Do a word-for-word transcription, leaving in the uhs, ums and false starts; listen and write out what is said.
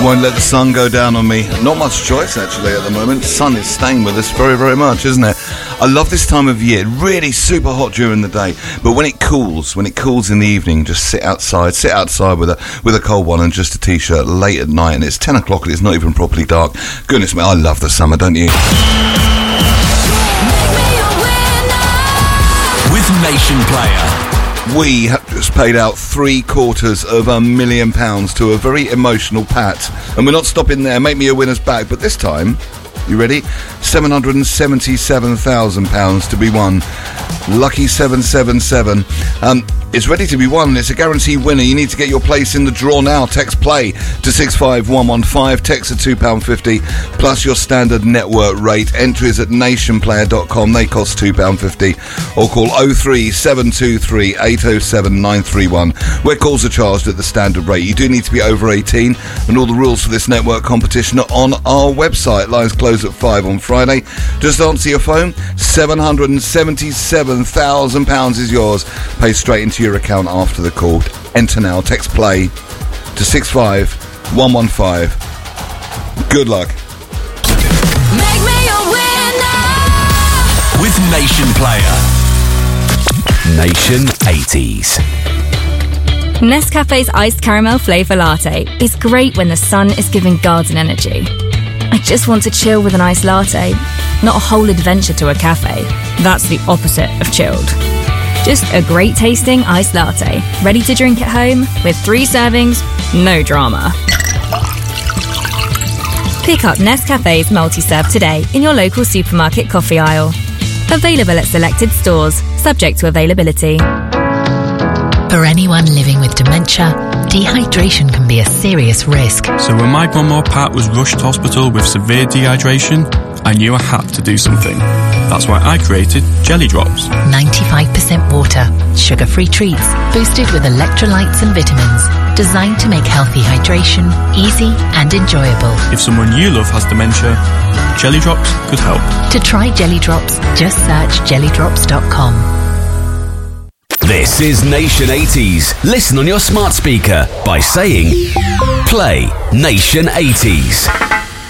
I won't let the sun go down on me. Not much choice, actually, at the moment. Sun is staying with us very, very much, isn't it? I love this time of year. Really super hot during the day. But when it cools, when it cools in the evening, just sit outside. Sit outside with a with a cold one and just a T-shirt late at night. And it's ten o'clock and it's not even properly dark. Goodness me, I love the summer, don't you? With Nation Player. We have just paid out three quarters of a million pounds to a very emotional Pat. And we're not stopping there. Make me a winner's back. But this time, you ready? seven hundred seventy-seven thousand pounds to be won. Lucky seven seven seven. Um, it's ready to be won. It's a guaranteed winner. You need to get your place in the draw now. Text play to six five one one five. Text at two pounds fifty plus your standard network rate. Entries at nation player dot com. They cost two pounds fifty. Or call oh three seven two three eight oh seven nine three one, where calls are charged at the standard rate. You do need to be over eighteen, and all the rules for this network competition are on our website. Lines close at five on Friday. Just answer your phone. seven hundred seventy-seven thousand pounds is yours. Pay straight into your account after the call. Enter now. Text play to six five one one five. Good luck. Make me a winner with Nation Player. Nation eighties. Nescafe's iced caramel flavour latte is great when the sun is giving garden energy. I just want to chill with an iced latte, not a whole adventure to a cafe. That's the opposite of chilled. Just a great tasting iced latte, ready to drink at home with three servings, no drama. Pick up Nescafe's multi-serve today in your local supermarket coffee aisle. Available at selected stores, subject to availability. For anyone living with dementia, dehydration can be a serious risk. So when my grandma Pat was rushed to hospital with severe dehydration, I knew I had to do something. That's why I created Jelly Drops. ninety-five percent water, sugar-free treats, boosted with electrolytes and vitamins, designed to make healthy hydration easy and enjoyable. If someone you love has dementia, Jelly Drops could help. To try Jelly Drops, just search jelly drops dot com. This is Nation eighties. Listen on your smart speaker by saying, play Nation eighties.